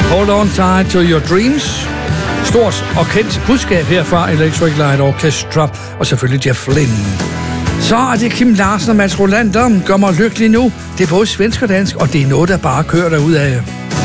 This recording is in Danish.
Hold on tight to your dreams. Stort og kendt budskab her fra Electric Light Orchestra, og selvfølgelig Jeff Lynne. Så er det Kim Larsen og Mads Rolander, gør mig lykkelig nu. Det er både svensk og dansk, og det er noget, der bare kører derudad.